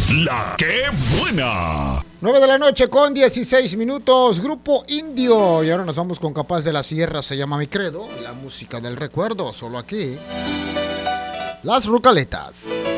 La que buena. 9 de la noche con 16 minutos, Grupo Indio. Y ahora nos vamos con Capaz de la Sierra, se llama Mi Credo. La música del recuerdo, solo aquí. Las Rucaletas.